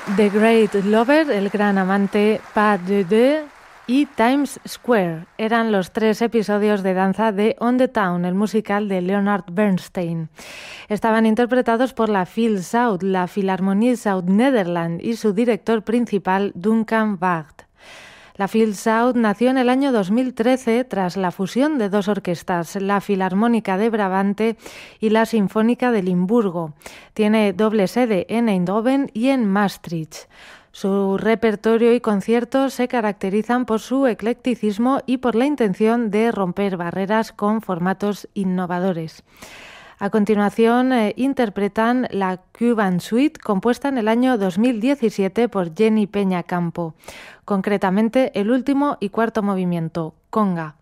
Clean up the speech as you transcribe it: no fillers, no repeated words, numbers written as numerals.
The Great Lover, el gran amante, Pas de deux y Times Square eran los 3 episodios de danza de On the Town, el musical de Leonard Bernstein. Estaban interpretados por la Phil South, la Philharmonie Zuid-Nederland y su director principal, Duncan Wacht. La Phil South nació en el año 2013 tras la fusión de 2 orquestas, la Filarmónica de Brabante y la Sinfónica de Limburgo. Tiene doble sede en Eindhoven y en Maastricht. Su repertorio y conciertos se caracterizan por su eclecticismo y por la intención de romper barreras con formatos innovadores. A continuación, interpretan la Cuban Suite, compuesta en el año 2017 por Jenny Peña Campo, concretamente el último y cuarto movimiento, Conga.